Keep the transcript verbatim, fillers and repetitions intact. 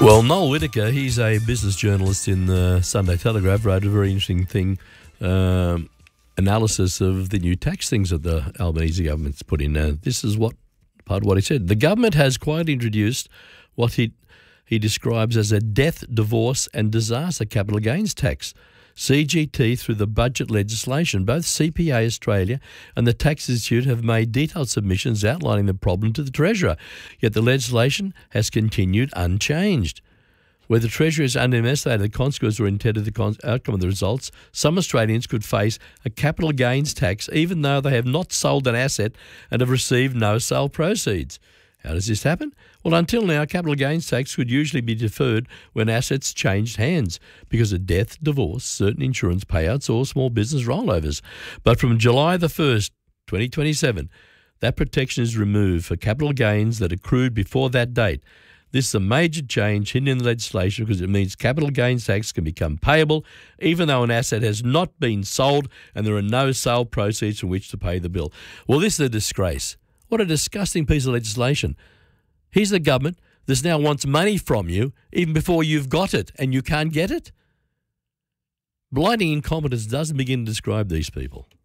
Well, Noel Whittaker, he's a business journalist in the Sunday Telegraph, wrote a very interesting thing, um, analysis of the new tax things that the Albanese government's put in. Now, this is what part of what he said. The government has quite introduced what he he describes as a death, divorce and disaster capital gains tax, C G T, through the budget legislation. Both C P A Australia and the Tax Institute have made detailed submissions outlining the problem to the Treasurer, yet the legislation has continued unchanged. Where the Treasurer has underestimated the consequences or intended the con- outcome of the results, some Australians could face a capital gains tax even though they have not sold an asset and have received no sale proceeds. How does this happen? Well, until now, capital gains tax could usually be deferred when assets changed hands because of death, divorce, certain insurance payouts or small business rollovers. But from July the first, twenty twenty-seven, that protection is removed for capital gains that accrued before that date. This is a major change hidden in the legislation because it means capital gains tax can become payable even though an asset has not been sold and there are no sale proceeds from which to pay the bill. Well, this is a disgrace. What a disgusting piece of legislation. Here's the government that now wants money from you even before you've got it and you can't get it. Blinding incompetence doesn't begin to describe these people.